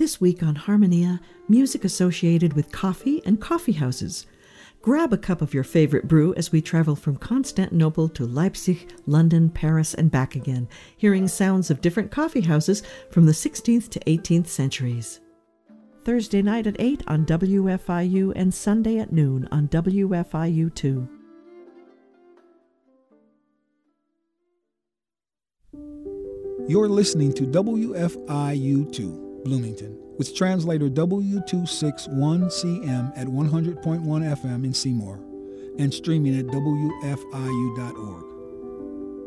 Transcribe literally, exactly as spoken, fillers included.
This week on Harmonia, music associated with coffee and coffee houses. Grab a cup of your favorite brew as we travel from Constantinople to Leipzig, London, Paris, and back again, hearing sounds of different coffee houses from the sixteenth to eighteenth centuries. Thursday night at eight on W F I U and Sunday at noon on W F I U two. You're listening to W F I U two, Bloomington, with translator W two sixty-one C M at one hundred point one F M in Seymour, and streaming at W F I U dot org.